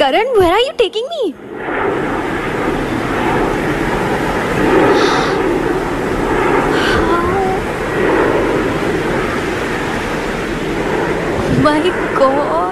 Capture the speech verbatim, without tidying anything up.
Karan, where are you taking me? My God.